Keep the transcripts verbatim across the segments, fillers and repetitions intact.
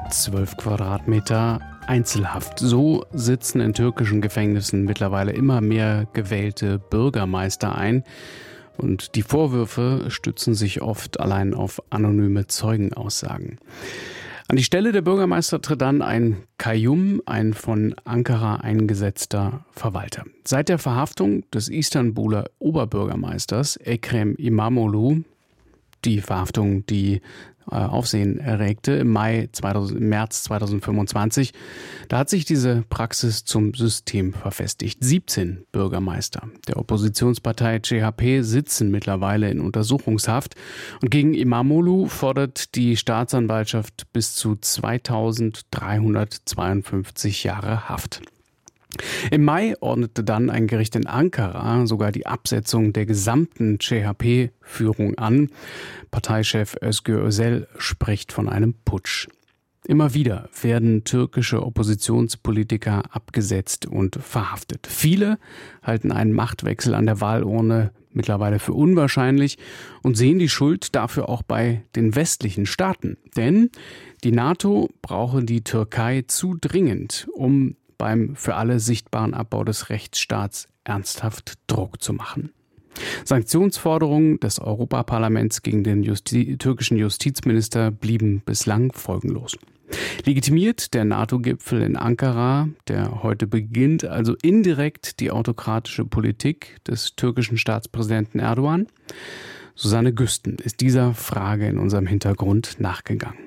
Zwölf Quadratmeter Einzelhaft. So sitzen in türkischen Gefängnissen mittlerweile immer mehr gewählte Bürgermeister ein. Und die Vorwürfe stützen sich oft allein auf anonyme Zeugenaussagen. An die Stelle der Bürgermeister tritt dann ein Kayyum, ein von Ankara eingesetzter Verwalter. Seit der Verhaftung des Istanbuler Oberbürgermeisters Ekrem İmamoğlu, die Verhaftung, die äh, Aufsehen erregte, im Mai zweitausend, im März zweitausendfünfundzwanzig, da hat sich diese Praxis zum System verfestigt. siebzehn Bürgermeister der Oppositionspartei C H P sitzen mittlerweile in Untersuchungshaft und gegen İmamoğlu fordert die Staatsanwaltschaft bis zu zweitausenddreihundertzweiundfünfzig Jahre Haft. Im Mai ordnete dann ein Gericht in Ankara sogar die Absetzung der gesamten C H P-Führung an. Parteichef Özgür Özel spricht von einem Putsch. Immer wieder werden türkische Oppositionspolitiker abgesetzt und verhaftet. Viele halten einen Machtwechsel an der Wahlurne mittlerweile für unwahrscheinlich und sehen die Schuld dafür auch bei den westlichen Staaten. Denn die NATO brauche die Türkei zu dringend, um beim für alle sichtbaren Abbau des Rechtsstaats ernsthaft Druck zu machen. Sanktionsforderungen des Europaparlaments gegen den Justi- türkischen Justizminister blieben bislang folgenlos. Legitimiert der NATO-Gipfel in Ankara, der heute beginnt, also indirekt die autokratische Politik des türkischen Staatspräsidenten Erdogan? Susanne Güsten ist dieser Frage in unserem Hintergrund nachgegangen.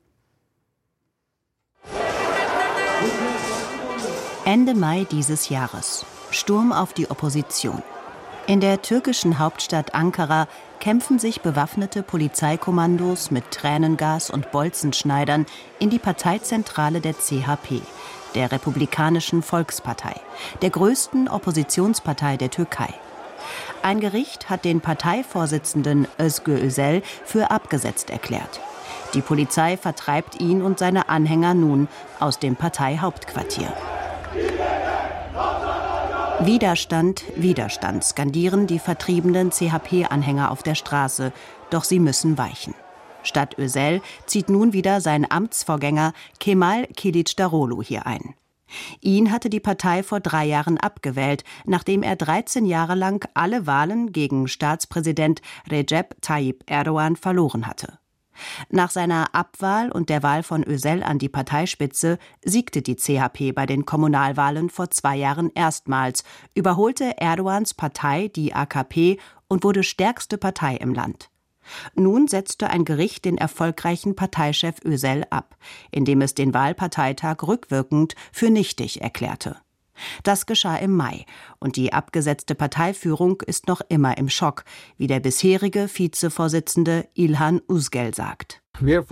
Ende Mai dieses Jahres. Sturm auf die Opposition. In der türkischen Hauptstadt Ankara kämpfen sich bewaffnete Polizeikommandos mit Tränengas und Bolzenschneidern in die Parteizentrale der C H P, der Republikanischen Volkspartei, der größten Oppositionspartei der Türkei. Ein Gericht hat den Parteivorsitzenden Özgür Özel für abgesetzt erklärt. Die Polizei vertreibt ihn und seine Anhänger nun aus dem Parteihauptquartier. Widerstand, Widerstand skandieren die vertriebenen C H P-Anhänger auf der Straße, doch sie müssen weichen. Statt Özel zieht nun wieder sein Amtsvorgänger Kemal Kılıçdaroğlu hier ein. Ihn hatte die Partei vor drei Jahren abgewählt, nachdem er dreizehn Jahre lang alle Wahlen gegen Staatspräsident Recep Tayyip Erdogan verloren hatte. Nach seiner Abwahl und der Wahl von Özel an die Parteispitze siegte die C H P bei den Kommunalwahlen vor zwei Jahren erstmals, überholte Erdogans Partei die A K P und wurde stärkste Partei im Land. Nun setzte ein Gericht den erfolgreichen Parteichef Özel ab, indem es den Wahlparteitag rückwirkend für nichtig erklärte. Das geschah im Mai und die abgesetzte Parteiführung ist noch immer im Schock, wie der bisherige Vizevorsitzende İlhan Uzgel sagt. Wir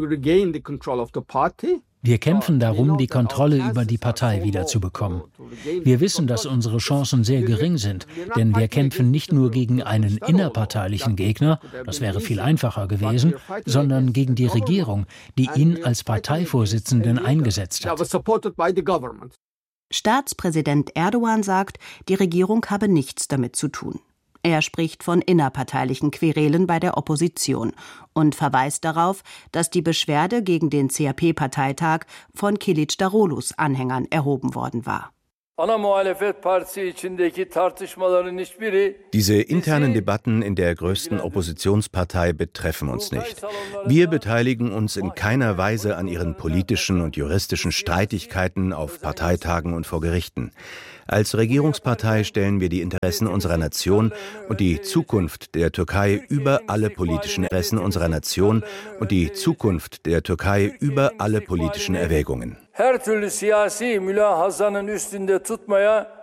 kämpfen darum, die Kontrolle über die Partei wiederzubekommen. Wir wissen, dass unsere Chancen sehr gering sind, denn wir kämpfen nicht nur gegen einen innerparteilichen Gegner, das wäre viel einfacher gewesen, sondern gegen die Regierung, die ihn als Parteivorsitzenden eingesetzt hat. Staatspräsident Erdogan sagt, die Regierung habe nichts damit zu tun. Er spricht von innerparteilichen Querelen bei der Opposition und verweist darauf, dass die Beschwerde gegen den C H P-Parteitag von Kılıçdaroğlu's Anhängern erhoben worden war. Diese internen Debatten in der größten Oppositionspartei betreffen uns nicht. Wir beteiligen uns in keiner Weise an ihren politischen und juristischen Streitigkeiten auf Parteitagen und vor Gerichten. Als Regierungspartei stellen wir die Interessen unserer Nation und die Zukunft der Türkei über alle politischen Interessen unserer Nation und die Zukunft der Türkei über alle politischen Erwägungen. Her türlü siyasi mülahazanın üstünde tutmaya